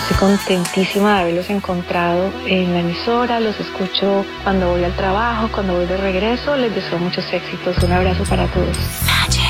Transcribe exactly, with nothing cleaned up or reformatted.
estoy contentísima de haberlos encontrado en la emisora. Los escucho cuando voy al trabajo, cuando voy de regreso. Les deseo muchos éxitos. Un abrazo para todos.